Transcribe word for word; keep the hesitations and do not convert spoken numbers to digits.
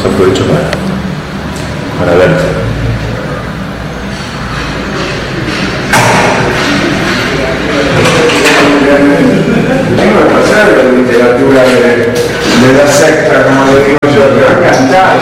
además aprovecho para, para verte. Tengo que pasar la literatura de, de la secta, como lo digo yo, te va a encantar.